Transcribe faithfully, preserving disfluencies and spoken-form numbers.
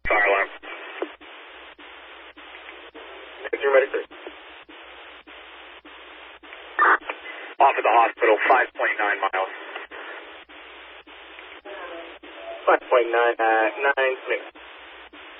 Fire alarm. Is ready for off at the hospital, five point nine miles. five point nine, uh, nine, six.